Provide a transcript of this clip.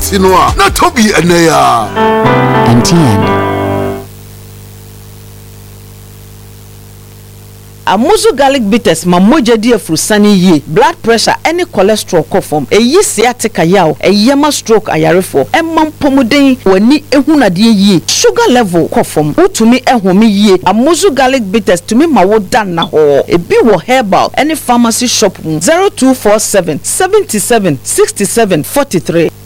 Tinwa, not Toby Anaya. MTN. Amuzu garlic bitters ma moja di afrusani ye blood pressure any cholesterol kofom eyi sciatica yaw eyema stroke ayarefo emam pomuden wani ehunade ye sugar level kofom utumi ehome ye Amuzu garlic bitters tumi ma wodan na ho ebi wo herbal any pharmacy shop 0247 77 67 43